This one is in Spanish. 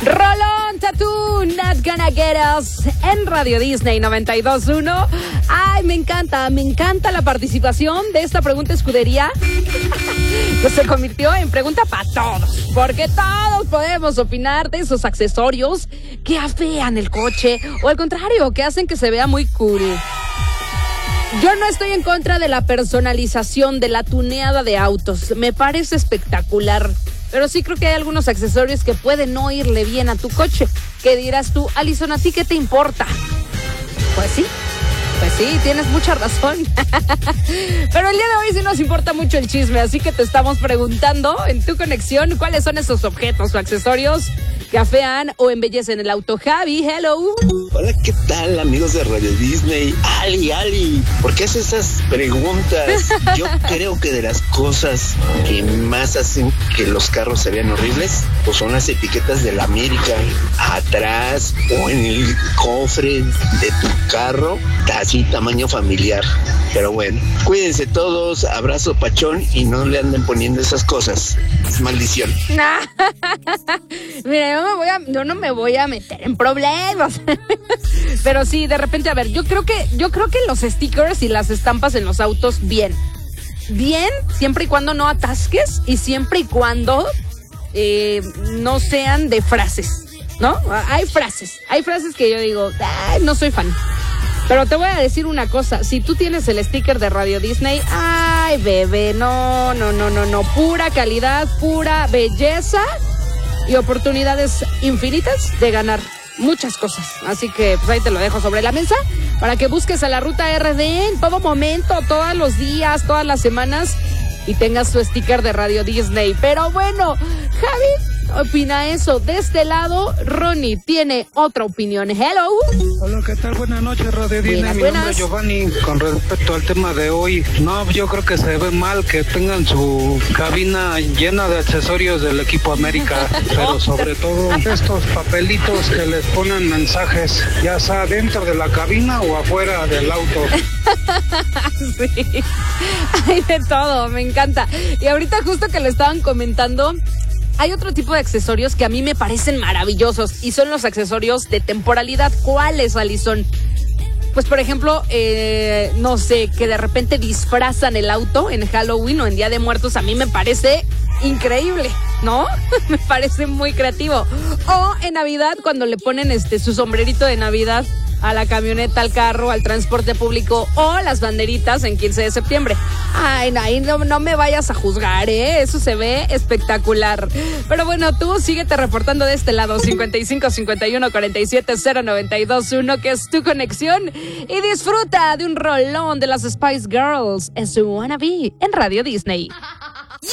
Rolón Tattoo, Not Gonna Get Us, en Radio Disney 92.1. Ay, me encanta la participación de esta pregunta escudería que se convirtió en pregunta para todos, porque todos podemos opinar de esos accesorios que afean el coche o al contrario, que hacen que se vea muy cool. Yo no estoy en contra de la personalización, de la tuneada de autos, me parece espectacular. Pero sí creo que hay algunos accesorios que pueden no irle bien a tu coche. ¿Qué dirás tú, Alison? ¿A ti qué te importa? Pues sí, tienes mucha razón. Pero el día de hoy sí nos importa mucho el chisme, así que te estamos preguntando en tu conexión cuáles son esos objetos o accesorios que afean o embellecen el auto. Javi, hello. Hola, ¿qué tal, amigos de Radio Disney? Ali, ¿por qué haces esas preguntas? Yo creo que de las cosas que más hacen que los carros se vean horribles, pues son las etiquetas de la América atrás o en el cofre de tu carro, así tamaño familiar. Pero bueno, cuídense todos, abrazo pachón y no le anden poniendo esas cosas. Es maldición. Mira, yo no me voy a meter en problemas. Pero sí, de repente, a ver, yo creo que los stickers y las estampas en los autos, bien, siempre y cuando no atasques y siempre y cuando no sean de frases, ¿no? Hay frases que yo digo, no soy fan. Pero te voy a decir una cosa, si tú tienes el sticker de Radio Disney, ay, bebé, no, pura calidad, pura belleza y oportunidades infinitas de ganar muchas cosas. Así que pues ahí te lo dejo sobre la mesa para que busques a la Ruta RD en todo momento, todos los días, todas las semanas y tengas tu sticker de Radio Disney. Pero bueno, Javi opina eso. De este lado, Ronnie tiene otra opinión. Hello. Hola, ¿qué tal? Buenas noches, Radio Disney. Mi nombre es Giovanni. Con respecto al tema de hoy, no, yo creo que se ve mal que tengan su cabina llena de accesorios del equipo América, pero sobre todo estos papelitos que les ponen mensajes, ya sea dentro de la cabina o afuera del auto. Sí, hay de todo, me encanta. Y ahorita justo que le estaban comentando, hay otro tipo de accesorios que a mí me parecen maravillosos y son los accesorios de temporalidad. ¿Cuáles, Alison? Pues, por ejemplo, no sé, que de repente disfrazan el auto en Halloween o en Día de Muertos. A mí me parece increíble, ¿no? Me parece muy creativo. O en Navidad, cuando le ponen su sombrerito de Navidad a la camioneta, al carro, al transporte público o las banderitas en 15 de septiembre. Ay, no me vayas a juzgar, ¿eh? Eso se ve espectacular. Pero bueno, tú síguete reportando de este lado, 55 51 47 0921, que es tu conexión, y disfruta de un rolón de las Spice Girls. Es su Wannabe en Radio Disney.